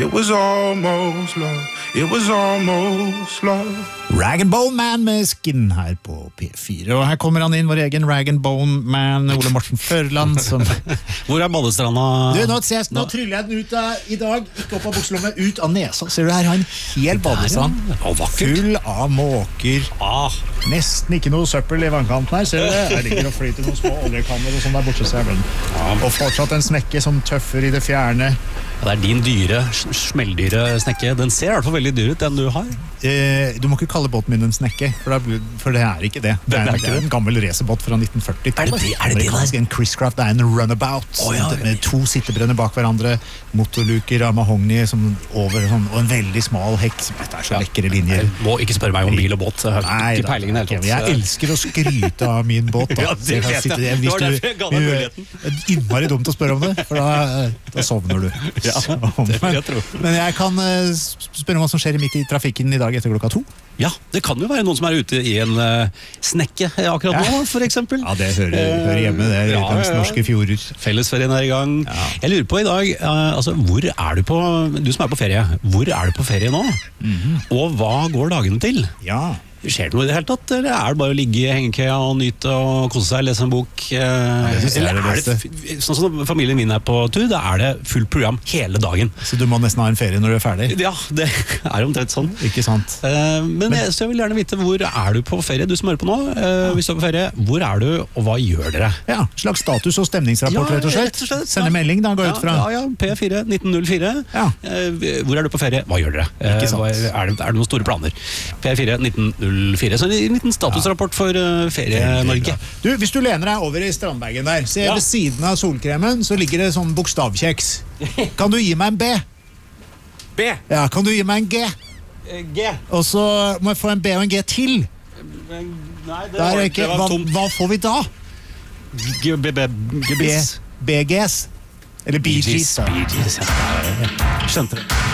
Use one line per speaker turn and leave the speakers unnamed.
It was almost love. It was almost love.
Rag and Bone Man med Skin her på P4. Og her kommer han inn, vår egen Rag and Bone Man, Ole Morten Førland. Som...
Hvor Badestranda?
Nå tryller jeg den ut i dag, ikke opp av bukselommet, ut av nesa. Ser du her, har en hel badestrand. Full av måker. Nesten ikke noe søppel i vannkanten her, ser du det? Her ligger og flyter noen små oljekanner og sånn der borte, ser jeg. Og fortsatt en snekke som tøffer i det fjerne.
Det din dyre, smelldyre snekke. Den ser i hvert fall veldig dyr ut, den du har.
Du må ikke kalle båten min en snekke, for det er ikke det. Det er en gammel racerbåt fra 1940-tallet.
Er det det?
En Chris-Craft, det er en runabout. Med 2 sittebrenner bak hverandre, motorluker av mahogni over, og en veldig smal hekk. Dette er så lekkere linjer.
Jeg må ikke spørre meg om bil og båt. Jeg har ikke peilingen helt tatt.
Jeg elsker å skryte av min båt.
Ja, det vet jeg. Det var derfor jeg ga deg muligheten.
Det er innmari dumt å spørre om det, for da sovner du.
Ja, det vil jeg tro.
Men jeg kan spørre om hva som skjer midt i trafikken i dag etter klokka 2.
Ja, det kan jo være noen som er ute i en snekke akkurat nå, for eksempel.
Ja, det hører hjemme, det er langs norske fjorder.
Fellesferien er i gang. Jeg lurer på i dag, hvor er du på, du som er på ferie, hvor er du på ferie nå? Og hva går dagene til?
Ja.
Skjer det noe i det hele tatt, eller er det bare å ligge i hengekøya og nyte og kose seg, lese en bok? Eller er det, sånn som familien min er på tur, da er det fullt program hele dagen.
Så du må nesten ha en ferie når du er ferdig?
Ja, det er omtrent sånn.
Ikke sant?
Men jeg vil gjerne vite, hvor er du på ferie, du som hører på nå? Hvis du er på ferie, hvor er du, og hva gjør dere?
Ja, slags status og stemningsrapport, rett og slett. Sende melding da, gå ut fra.
Ja, P4 1904. Hvor er du på ferie? Hva gjør dere?
Ikke sant?
Er det noen store planer? P4 1904. Så en liten statusrapport for Ferie-Norge.
Du, hvis du lener deg over i strandbagen der, se ved siden av solkremen, så ligger det sånn bokstavkjeks. Kan du gi meg en B?
B?
Ja, kan du gi meg en G?
G.
Og så må jeg få en B og en G til.
Nei, det var ikke.
Hva får vi da?
BGs.
BGs. Eller BGs.
Skjønte det.